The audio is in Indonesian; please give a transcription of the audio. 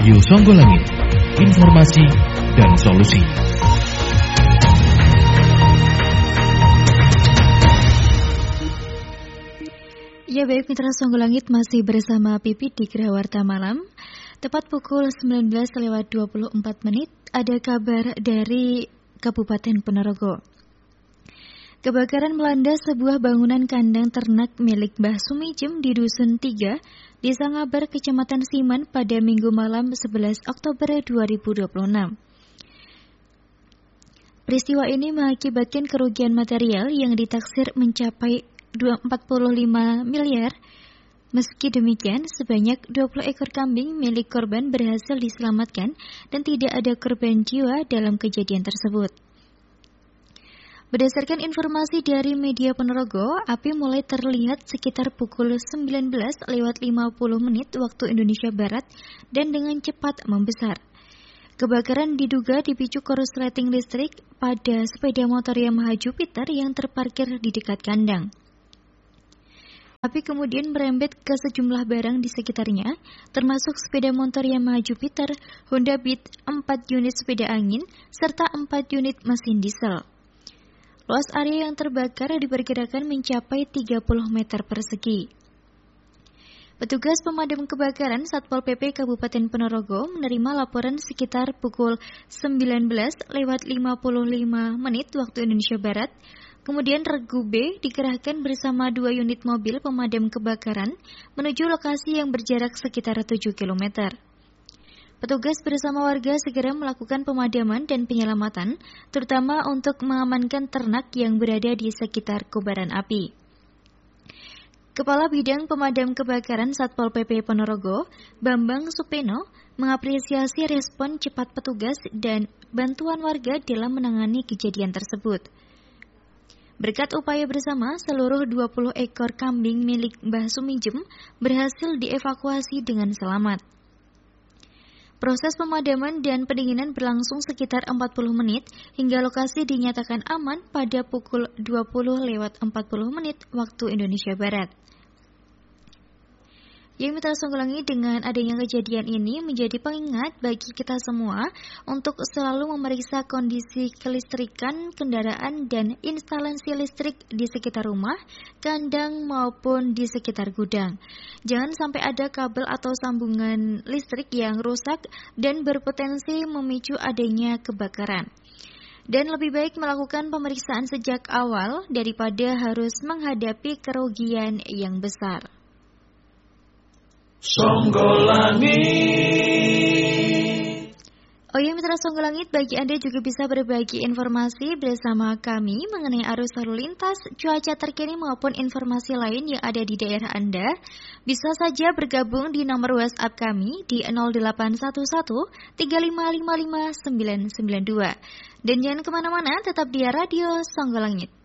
Radio Songgolangit, informasi dan solusi. Ya baik, mitra Songgolangit masih bersama Pipit di Gerawarta Malam. Tepat pukul 19:24 ada kabar dari Kabupaten Ponorogo. Kebakaran melanda sebuah bangunan kandang ternak milik Mbah Sumijem di Dusun 3, Desa Ngabar, Kecamatan Siman pada Minggu malam 11 Oktober 2026. Peristiwa ini mengakibatkan kerugian material yang ditaksir mencapai 45 miliar. Meski demikian, sebanyak 20 ekor kambing milik korban berhasil diselamatkan dan tidak ada korban jiwa dalam kejadian tersebut. Berdasarkan informasi dari media Ponorogo, api mulai terlihat sekitar pukul 19:50 waktu Indonesia Barat dan dengan cepat membesar. Kebakaran diduga dipicu korsleting listrik pada sepeda motor Yamaha Jupiter yang terparkir di dekat kandang. Api kemudian merembet ke sejumlah barang di sekitarnya, termasuk sepeda motor Yamaha Jupiter, Honda Beat, 4 unit sepeda angin, serta 4 unit mesin diesel. Luas area yang terbakar diperkirakan mencapai 30 meter persegi. Petugas pemadam kebakaran Satpol PP Kabupaten Ponorogo menerima laporan sekitar pukul 19:55 waktu Indonesia Barat. Kemudian Regu B dikerahkan bersama 2 unit mobil pemadam kebakaran menuju lokasi yang berjarak sekitar 7 km. Petugas bersama warga segera melakukan pemadaman dan penyelamatan, terutama untuk mengamankan ternak yang berada di sekitar kobaran api. Kepala Bidang Pemadam Kebakaran Satpol PP Ponorogo, Bambang Supeno, mengapresiasi respon cepat petugas dan bantuan warga dalam menangani kejadian tersebut. Berkat upaya bersama, seluruh 20 ekor kambing milik Mbah Sumijem berhasil dievakuasi dengan selamat. Proses pemadaman dan pendinginan berlangsung sekitar 40 menit hingga lokasi dinyatakan aman pada pukul 20:40 waktu Indonesia Barat. Yang mitra Songgolangit, dengan adanya kejadian ini menjadi pengingat bagi kita semua untuk selalu memeriksa kondisi kelistrikan kendaraan dan instalasi listrik di sekitar rumah, kandang maupun di sekitar gudang. Jangan sampai ada kabel atau sambungan listrik yang rusak dan berpotensi memicu adanya kebakaran. Dan lebih baik melakukan pemeriksaan sejak awal daripada harus menghadapi kerugian yang besar. Songgolangit. Oh ya mitra Songgolangit, bagi Anda juga bisa berbagi informasi bersama kami mengenai arus lalu lintas, cuaca terkini maupun informasi lain yang ada di daerah Anda. Bisa saja bergabung di nomor WhatsApp kami di 0811 3555 992. Dan jangan kemana-mana, tetap di Radio Songgolangit.